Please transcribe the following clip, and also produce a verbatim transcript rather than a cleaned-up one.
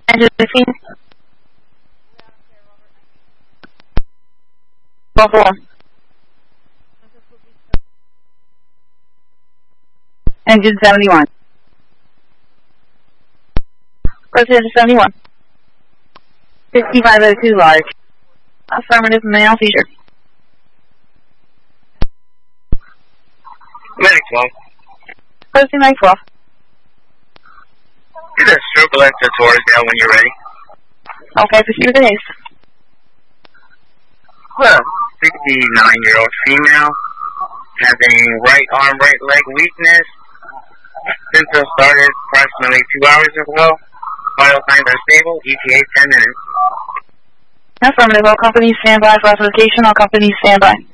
Engine fifteen. twelve four. Engine seventy-one. President seventy-one. fifty-five oh two large. Affirmative, male seizure. Medic twelve. President Mike twelve. Get a stroke elector towards down when you're ready. Okay, proceed with the haste. Well, sixty-nine-year-old female has a right arm, right leg weakness. Symptoms started approximately two hours ago. Vital signs are stable. E T A ten minutes. Affirmative. All companies stand by for classification. All companies stand by.